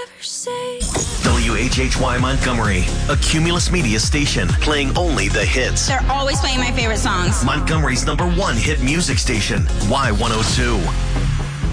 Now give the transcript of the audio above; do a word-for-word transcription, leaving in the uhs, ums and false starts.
ever say. W H H Y Montgomery, a Cumulus Media station, playing only the hits. They're always playing my favorite songs. Montgomery's number one hit music station, Y one oh two.